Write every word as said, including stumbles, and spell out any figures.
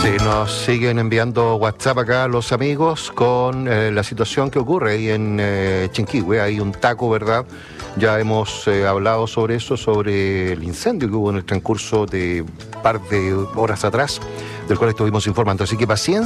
Sí, nos siguen enviando WhatsApp acá los amigos con eh, la situación que ocurre ahí en eh, Chinquihue. Hay un taco, ¿verdad? Ya hemos eh, hablado sobre eso, sobre el incendio que hubo en el transcurso de un par de horas atrás, del cual estuvimos informando. Así que paciencia.